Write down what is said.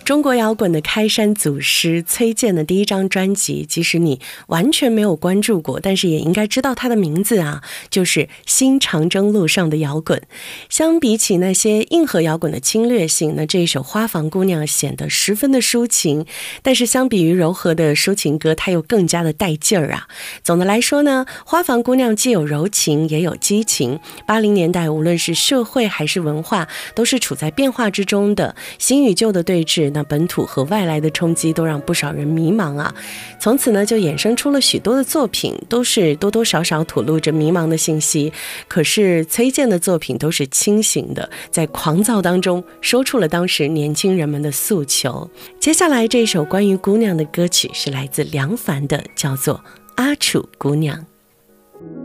中国摇滚的开山祖师崔健的第一张专辑，即使你完全没有关注过，但是也应该知道他的名字啊，就是新长征路上的摇滚。相比起那些硬核摇滚的侵略性，那这一首花房姑娘显得十分的抒情，但是相比于柔和的抒情歌，它又更加的带劲儿啊。总的来说呢，花房姑娘既有柔情也有激情。80年代无论是社会还是文化，都是处在变化之中的，新与旧的对峙，那本土和外来的冲击都让不少人迷茫啊。从此呢，就衍生出了许多的作品，都是多多少少吐露着迷茫的信息。可是崔健的作品都是清醒的，在狂躁当中说出了当时年轻人们的诉求。接下来这首关于姑娘的歌曲是来自梁凡的，叫做《阿楚姑娘》。